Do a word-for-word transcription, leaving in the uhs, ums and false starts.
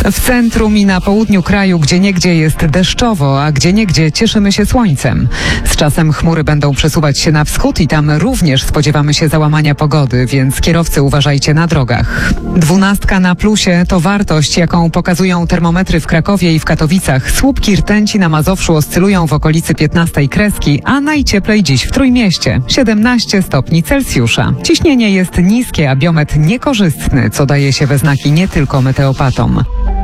W centrum i na południu kraju gdzieniegdzie jest deszczowo, a gdzieniegdzie cieszymy się słońcem. Z czasem chmury będą przesuwać się na wschód i tam również spodziewamy się załamania pogody, więc kierowcy uważajcie na drogach. Dwunastka na plusie to wartość, jaką pokazują termometry w Krakowie i w Katowicach. Słupki rtęci na Mazowszu oscylują w okolicy piętnastej kreski, a najcieplej dziś w Trójmieście. siedemnaście stopni Celsjusza. Ciśnienie jest niskie, a biometr niekorzystny, co daje się we znaki nie tylko meteopatom.